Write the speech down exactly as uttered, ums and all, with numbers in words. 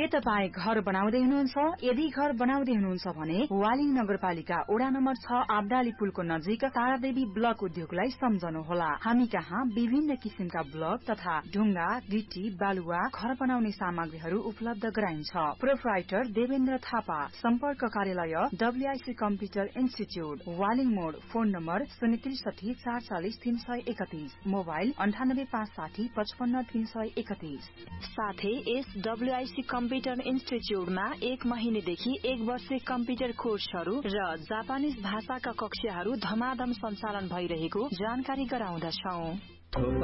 के तपाई घर बनाउँदै हुनुहुन्छ? यदि घर बनाउँदै हुनुहुन्छ भने वालिङ नगरपालिका वडा नम्बर छ आब्दाली पुलको नजिक तारादेवी ब्लक उद्योगलाई सम्झनुहोला। हामी कहाँ विभिन्न किसिमका ब्लक तथा ढुङ्गा, गिटी, बालुवा, घर बनाउने सामग्रीहरू उपलब्ध गराइन्छ। प्रोप्राइटर देवेन्द्र थापा, सम्पर्क कार्यालय डब्ल्यूआईसी कम्प्युटर इन्स्टिच्यूट, वालिङ मोड, फोन नम्बर शून्य त्रिसठी चार चालिस तीन सय एकतीस, मोबाइल अन्ठानब्बे पाँच साठी पचपन्न तीन सय एकतीस। साथै यस डब्ल्यूआईसी कम्प्युटर इन्स्टिच्यूटमा एक महिनेदेखि एक वर्षे कम्प्युटर कोर्सहरू र जापानिज भाषाका कक्षाहरू धमाधम सञ्चालन भइरहेको जानकारी गराउँदछौ।